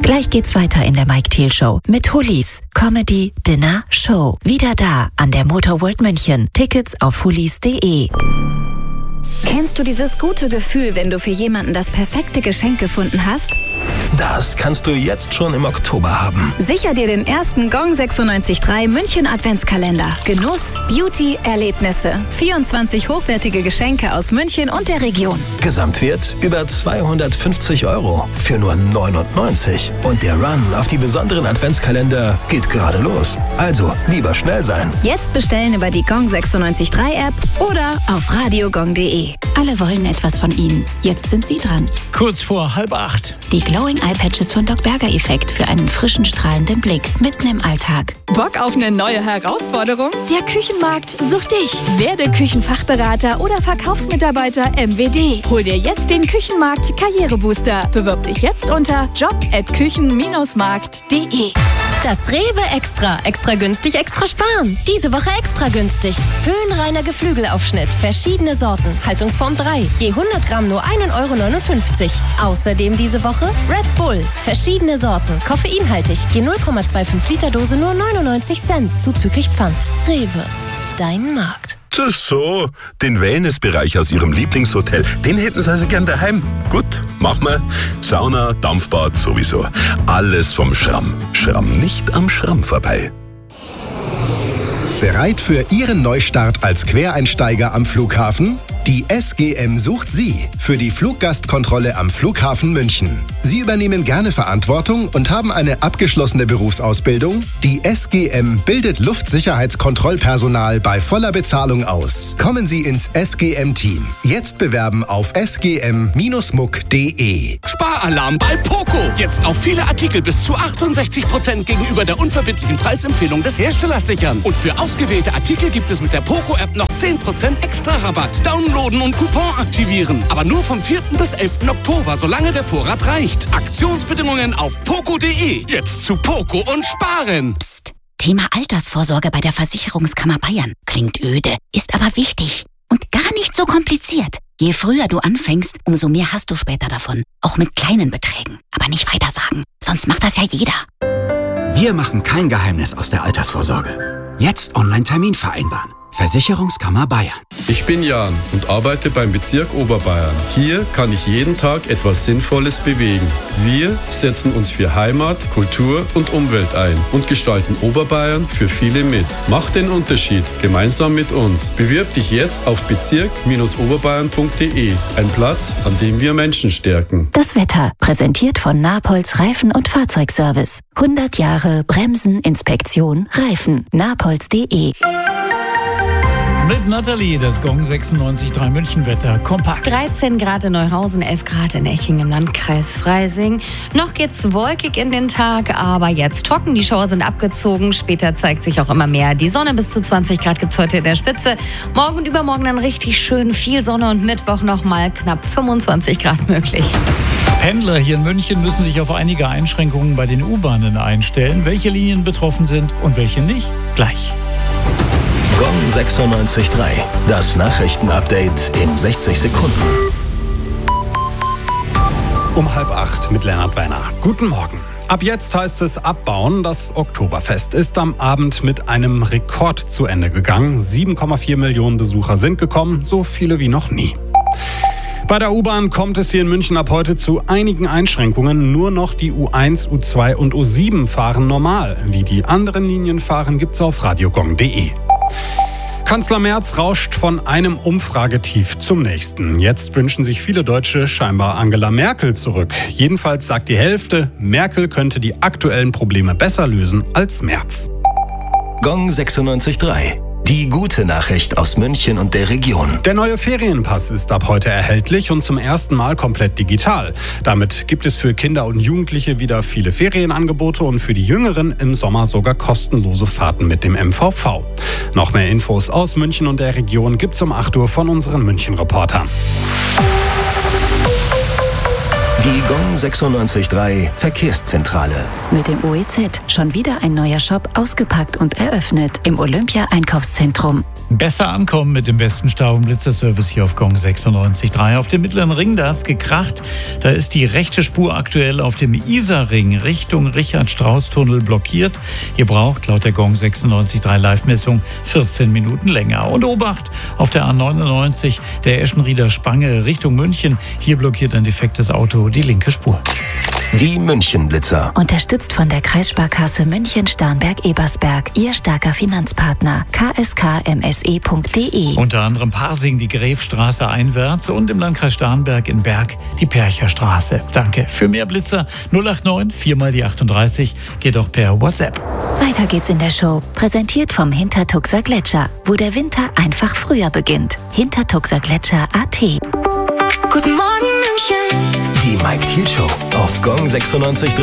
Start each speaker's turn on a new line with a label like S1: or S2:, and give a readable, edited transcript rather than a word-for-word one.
S1: Gleich geht's weiter in der Mike Thiel Show mit Hullis, Comedy, Dinner, Show. Wieder da an der Motor World München. Tickets auf hullis.de. Kennst du dieses gute Gefühl, wenn du für jemanden das perfekte Geschenk gefunden hast?
S2: Das kannst du jetzt schon im Oktober haben.
S1: Sicher dir den ersten Gong 96.3 München Adventskalender. Genuss, Beauty, Erlebnisse. 24 hochwertige Geschenke aus München und der Region.
S2: Gesamtwert über 250 € für nur 99. Und der Run auf die besonderen Adventskalender geht gerade los. Also lieber schnell sein.
S1: Jetzt bestellen über die Gong 96.3 App oder auf radiogong.de. Alle wollen etwas von Ihnen. Jetzt sind Sie dran.
S3: Kurz vor 7:30.
S1: Die Glowing Eye Patches von Doc Berger Effekt für einen frischen, strahlenden Blick mitten im Alltag.
S4: Bock auf eine neue Herausforderung? Der Küchenmarkt sucht dich. Werde Küchenfachberater oder Verkaufsmitarbeiter MWD. Hol dir jetzt den Küchenmarkt Karrierebooster. Bewirb dich jetzt unter job@küchen-markt.de.
S5: Das Rewe Extra. Extra günstig, extra sparen. Diese Woche extra günstig. Höhenreiner Geflügelaufschnitt. Verschiedene Sorten. Haltungsform 3. Je 100 Gramm nur 1,59 €. Außerdem diese Woche Red Bull. Verschiedene Sorten. Koffeinhaltig. Je 0,25 Liter Dose nur 99 Cent. Zuzüglich Pfand. Rewe. Dein Markt.
S6: Das so, den Wellnessbereich aus Ihrem Lieblingshotel, den hätten Sie also gern daheim. Gut, machen wir. Sauna, Dampfbad sowieso. Alles vom Schramm. Schramm nicht am Schramm vorbei.
S7: Bereit für Ihren Neustart als Quereinsteiger am Flughafen? Die SGM sucht Sie für die Fluggastkontrolle am Flughafen München. Sie übernehmen gerne Verantwortung und haben eine abgeschlossene Berufsausbildung? Die SGM bildet Luftsicherheitskontrollpersonal bei voller Bezahlung aus. Kommen Sie ins SGM-Team. Jetzt bewerben auf sgm-muck.de.
S8: Sparalarm bei Poco. Jetzt auf viele Artikel bis zu 68% gegenüber der unverbindlichen Preisempfehlung des Herstellers sichern. Und für ausgewählte Artikel gibt es mit der Poco-App noch 10% extra Rabatt. Downloaden und Coupon aktivieren. Aber nur vom 4. bis 11. Oktober, solange der Vorrat reicht. Aktionsbedingungen auf poco.de. Jetzt zu Poco und sparen.
S1: Psst. Thema Altersvorsorge bei der Versicherungskammer Bayern. Klingt öde, ist aber wichtig. Und gar nicht so kompliziert. Je früher du anfängst, umso mehr hast du später davon. Auch mit kleinen Beträgen. Aber nicht weiter sagen, sonst macht das ja jeder.
S9: Wir machen kein Geheimnis aus der Altersvorsorge. Jetzt Online-Termin vereinbaren. Versicherungskammer Bayern.
S10: Ich bin Jan und arbeite beim Bezirk Oberbayern. Hier kann ich jeden Tag etwas Sinnvolles bewegen. Wir setzen uns für Heimat, Kultur und Umwelt ein und gestalten Oberbayern für viele mit. Mach den Unterschied gemeinsam mit uns. Bewirb dich jetzt auf bezirk-oberbayern.de. Ein Platz, an dem wir Menschen stärken.
S1: Das Wetter, präsentiert von Napolz Reifen- und Fahrzeugservice. 100 Jahre Bremsen, Inspektion, Reifen. napolz.de.
S3: Mit Nathalie, das Gong 96.3 München-Wetter. Kompakt.
S11: 13 Grad in Neuhausen, 11 Grad in Eching im Landkreis Freising. Noch geht's wolkig in den Tag, aber jetzt trocken. Die Schauer sind abgezogen. Später zeigt sich auch immer mehr die Sonne. Bis zu 20 Grad gibt's heute in der Spitze. Morgen und übermorgen dann richtig schön viel Sonne und Mittwoch nochmal knapp 25 Grad möglich.
S3: Pendler hier in München müssen sich auf einige Einschränkungen bei den U-Bahnen einstellen. Welche Linien betroffen sind und welche nicht? Gleich.
S2: Gong 96.3, das Nachrichtenupdate in 60 Sekunden.
S12: Um 7:30 mit Lennart Werner. Guten Morgen. Ab jetzt heißt es abbauen. Das Oktoberfest ist am Abend mit einem Rekord zu Ende gegangen. 7,4 Millionen Besucher sind gekommen, so viele wie noch nie. Bei der U-Bahn kommt es hier in München ab heute zu einigen Einschränkungen. Nur noch die U1, U2 und U7 fahren normal. Wie die anderen Linien fahren, gibt's auf radiogong.de. Kanzler Merz rauscht von einem Umfragetief zum nächsten. Jetzt wünschen sich viele Deutsche scheinbar Angela Merkel zurück. Jedenfalls sagt die Hälfte, Merkel könnte die aktuellen Probleme besser lösen als Merz.
S2: Gong 96.3. Die gute Nachricht aus München und der Region.
S12: Der neue Ferienpass ist ab heute erhältlich und zum ersten Mal komplett digital. Damit gibt es für Kinder und Jugendliche wieder viele Ferienangebote und für die Jüngeren im Sommer sogar kostenlose Fahrten mit dem MVV. Noch mehr Infos aus München und der Region gibt's um 8 Uhr von unseren München-Reportern.
S2: Die Gong 96.3 Verkehrszentrale.
S1: Mit dem OEZ schon wieder ein neuer Shop ausgepackt und eröffnet im Olympia-Einkaufszentrum.
S3: Besser ankommen mit dem besten Stau- und Blitzerservice hier auf Gong 96.3. Auf dem Mittleren Ring, da hat's gekracht. Da ist die rechte Spur aktuell auf dem Isarring Richtung Richard-Strauß-Tunnel blockiert. Ihr braucht laut der Gong 96.3 Live-Messung 14 Minuten länger. Und Obacht auf der A99 der Eschenrieder Spange Richtung München. Hier blockiert ein defektes Auto die linke Spur.
S2: Die München-Blitzer.
S1: Unterstützt von der Kreissparkasse München-Starnberg-Ebersberg. Ihr starker Finanzpartner. kskmse.de.
S3: Unter anderem Pasing die Gräfstraße einwärts und im Landkreis Starnberg in Berg die Percherstraße. Danke. Für mehr Blitzer 089 4 mal die 38. Geht auch per WhatsApp.
S1: Weiter geht's in der Show. Präsentiert vom Hintertuxer Gletscher, wo der Winter einfach früher beginnt. Hintertuxergletscher.at.
S4: Guten Morgen, München.
S2: Die Mike Thiel Show auf Gong 96.3.